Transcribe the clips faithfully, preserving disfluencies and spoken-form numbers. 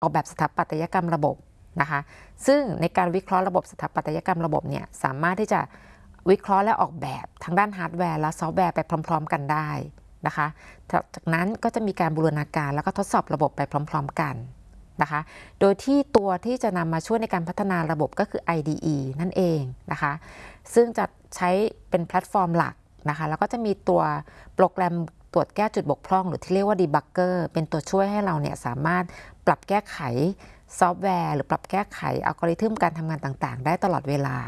ออกแบบสถาปัตยกรรมระบบนะคะซึ่งในการวิเคราะห์ระบบสถาปัตยกรรมระบบเนี่ยสามารถที่จะวิเคราะห์และออกแบบทั้งด้านฮาร์ดแวร์และซอฟต์แวร์ไปพร้อมๆกันได้นะคะจากนั้นก็จะมีการบูรณาการแล้วก็ทดสอบระบบไปพร้อมๆกันนะคะโดยที่ตัวที่จะนำมาช่วยในการพัฒนาระบบก็คือ ไอ ดี อี นั่นเองนะคะซึ่งจะใช้เป็นแพลตฟอร์มหลักนะคะแล้วก็จะมีตัวโปรแกรมตรวจแก้จุดบกพร่องหรือที่เรียกว่า Debugger เป็นตัวช่วยให้เราเนี่ยสามารถปรับแก้ไขซอฟต์แวร์หรือปรับแก้ไขอัลกอริทึมการทำงานต่างๆได้ตลอดเวลา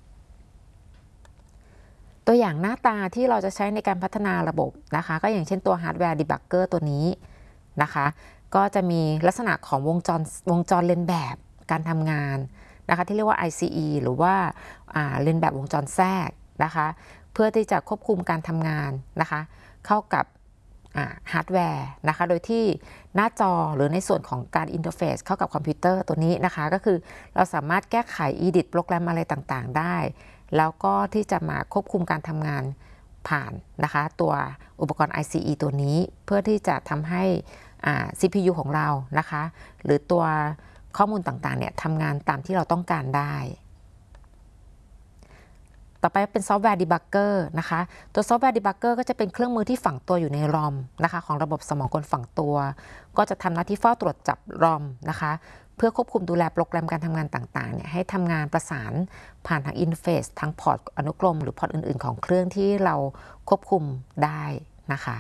ตัวอย่างหน้าตาที่เราจะใช้ในการพัฒนาระบบนะคะก็อย่างเช่นตัว Hardware Debugger ตัวนี้นะคะก็จะมีลักษณะของวงจรวงจรเลียนแบบการทำงานนะคะที่เรียกว่า ไอ ซี อี หรือว่าเลียนแบบวงจรแทรกนะคะเพื่อที่จะควบคุมการทำงานนะคะเข้ากับฮาร์ดแวร์นะคะโดยที่หน้าจอหรือในส่วนของการอินเทอร์เฟซเข้ากับคอมพิวเตอร์ตัวนี้นะคะก็คือเราสามารถแก้ไข edit โปรแกรมอะไรต่างๆได้แล้วก็ที่จะมาควบคุมการทำงานผ่านนะคะตัวอุปกรณ์ ไอ ซี อี ตัวนี้เพื่อที่จะทำให้ ซี พี ยู ของเรานะคะหรือตัวข้อมูลต่างๆเนี่ยทำงานตามที่เราต้องการได้ต่อไปเป็นซอฟต์แวร์ Debugger นะคะตัวซอฟต์แวร์ Debugger ก็จะเป็นเครื่องมือที่ฝังตัวอยู่ใน รอม นะคะของระบบสมองกลฝังตัวก็จะทำหน้าที่เฝ้าตรวจจับ รอม นะคะเพื่อควบคุมดูแลโปรแกรมการทำงานต่างๆเนี่ยให้ทำงานประสานผ่านทางอินเทอร์เฟซทางพอร์ตอนุกรมหรือพอร์ตอื่นๆของเครื่องที่เราควบคุมได้นะคะ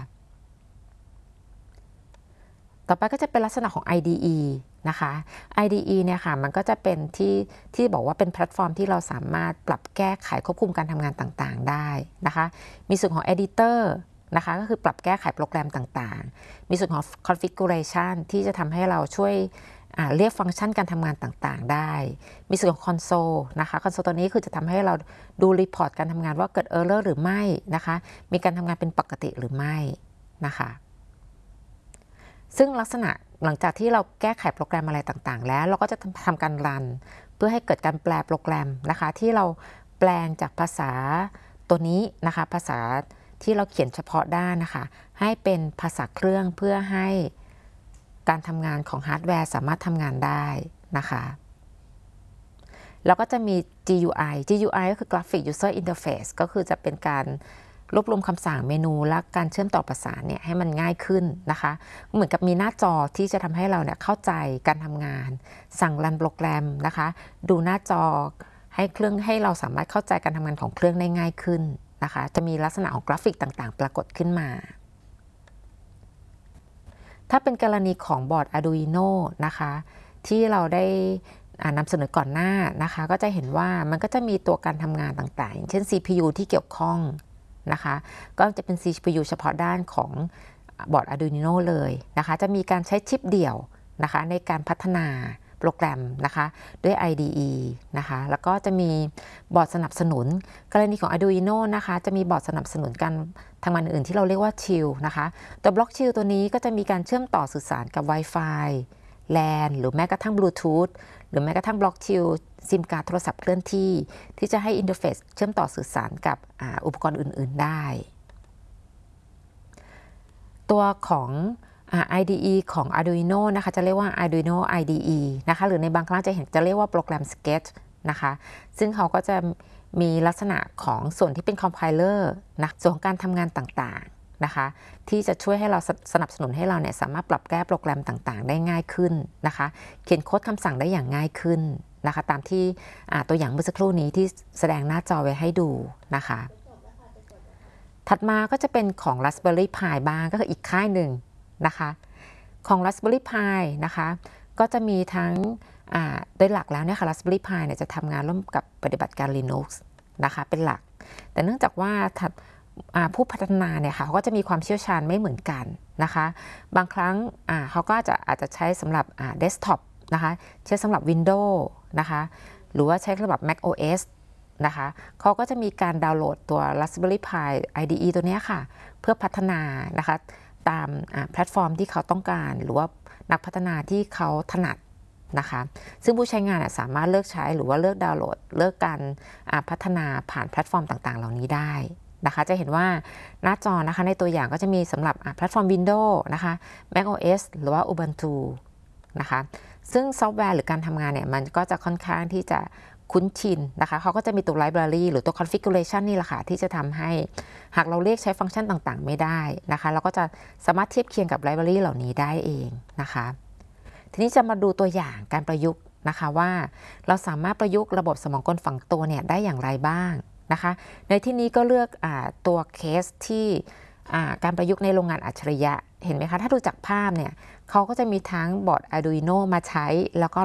ต่อไปก็จะเป็นลักษณะของ ไอ ดี อี นะคะ ไอ ดี อี เนี่ยค่ะมันก็จะเป็นที่ที่บอกว่าเป็นแพลตฟอร์มที่เราสามารถปรับแก้ไขควบคุมการทำงานต่างๆได้นะคะมีส่วนของ Editor นะคะก็คือปรับแก้ไขโปรแกรมต่างๆมีส่วนของ Configuration ที่จะทำให้เราช่วยเรียกฟังก์ชันการทำงานต่างๆได้มีส่วนของ Console นะคะ Console ตัวนี้คือจะทำให้เราดูรีพอร์ตการทำงานว่าเกิด Error หรือไม่นะคะมีการทำงานเป็นปกติหรือไม่นะคะซึ่งลักษณะหลังจากที่เราแก้ไขโปรแกรมอะไรต่างๆแล้วเราก็จะทำการรันเพื่อให้เกิดการแปลโปรแกรมนะคะที่เราแปลงจากภาษาตัวนี้นะคะภาษาที่เราเขียนเฉพาะด้านนะคะให้เป็นภาษาเครื่องเพื่อให้การทำงานของฮาร์ดแวร์สามารถทำงานได้นะคะแล้วก็จะมี จี ยู ไอ จี ยู ไอ ก็คือ Graphic User Interface ก็คือจะเป็นการรวบรวมคำสั่งเมนูและการเชื่อมต่อประสานเนี่ยให้มันง่ายขึ้นนะคะเหมือนกับมีหน้าจอที่จะทำให้เราเนี่ยเข้าใจการทำงานสั่งรันโปรแกรมนะคะดูหน้าจอให้เครื่องให้เราสามารถเข้าใจการทำงานของเครื่องได้ง่ายขึ้นนะคะจะมีลักษณะของกราฟิกต่างๆปรากฏขึ้นมาถ้าเป็นกรณีของบอร์ด Arduino นะคะที่เราได้นำเสนอก่อนหน้านะคะก็จะเห็นว่ามันก็จะมีตัวการทำงานต่างๆอย่างเช่น ซี พี ยู ที่เกี่ยวข้องนะคะก็จะเป็น ซี พี ยู เฉพาะด้านของบอร์ด Arduino เลยนะคะจะมีการใช้ชิปเดี่ยวนะคะในการพัฒนาโปรแกรมนะคะด้วย ไอ ดี อี นะคะแล้วก็จะมีบอร์ดสนับสนุนกรณีของ Arduino นะคะจะมีบอร์ดสนับสนุนการทำงานอื่นที่เราเรียกว่า ชิล นะคะตัวบล็อกชิลตัวนี้ก็จะมีการเชื่อมต่อสื่อสารกับ Wi-Fi แลน หรือแม้กระทั่ง Bluetooth หรือแม้กระทั่งบล็อกชิลซิมการ์ดโทรศัพท์เคลื่อนที่ที่จะให้อินเทอร์เฟซเชื่อมต่อสื่อสารกับออุปกรณ์อื่นๆได้ตัวของ ไอ ดี อี ของ Arduino นะคะจะเรียกว่า Arduino ไอ ดี อี นะคะหรือในบางครั้งจะเห็นจะเรียกว่าโปรแกรม Sketch นะคะซึ่งเขาก็จะมีลักษณะของส่วนที่เป็น Compiler นะส่วนของการทำงานต่างๆนะคะที่จะช่วยให้เราสนับสนุนให้เราเนี่ยสามารถปรับแก้โปรแกรมต่างๆได้ง่ายขึ้นนะคะเขียนโค้ดคำสั่งได้อย่างง่ายขึ้นนะคะตามที่ตัวอย่างเมื่อสักครู่นี้ที่แสดงหน้าจอไว้ให้ดูนะคะถัดมาก็จะเป็นของ Raspberry Pi บ้างก็คืออีกค่ายหนึ่งนะคะของ Raspberry Pi นะคะก็จะมีทั้งโดยหลักแล้วเนี่ยค่ะ Raspberry Pi เนี่ยจะทำงานร่วมกับปฏิบัติการ Linux นะคะเป็นหลักแต่เนื่องจากว่าผู้พัฒนาเนี่ยค่ะเขาก็จะมีความเชี่ยวชาญไม่เหมือนกันนะคะบางครั้งเขาก็อาจจะอาจจะใช้สำหรับเดสก์ท็อปนะคะใช้สำหรับ Windows นะคะหรือว่าใช้สำหรับ Mac โอ เอส นะคะเขาก็จะมีการดาวน์โหลดตัว Raspberry Pi ไอ ดี อี ตัวนี้ค่ะเพื่อพัฒนานะคะตามแพลตฟอร์มที่เขาต้องการหรือว่านักพัฒนาที่เขาถนัดนะคะซึ่งผู้ใช้งานสามารถเลือกใช้หรือว่าเลือกดาวน์โหลดเลือกการพัฒนาผ่านแพลตฟอร์มต่างๆเหล่านี้ได้นะคะจะเห็นว่าหน้าจอนะคะในตัวอย่างก็จะมีสำหรับแพลตฟอร์ม Windows นะคะ Mac โอ เอส หรือว่า Ubuntu นะคะซึ่งซอฟต์แวร์หรือการทำงานเนี่ยมันก็จะค่อนข้างที่จะคุ้นชินนะคะเขาก็จะมีตัว library หรือตัว configuration นี่แหละค่ะที่จะทำให้หากเราเรียกใช้ฟังก์ชันต่างๆไม่ได้นะคะเราก็จะสามารถเทียบเคียงกับ library เหล่านี้ได้เองนะคะทีนี้จะมาดูตัวอย่างการประยุกต์นะคะว่าเราสามารถประยุกต์ระบบสมองกลฝังตัวเนี่ยได้อย่างไรบ้างนะคะในที่นี้ก็เลือกอตัวเคสที่การประยุกต์ในโรงงานอัจฉริยะเห็นไหมคะถ้าดูจากภาพเนี่ยเขาก็จะมีทั้งบอร์ด Arduino มาใช้แล้วก็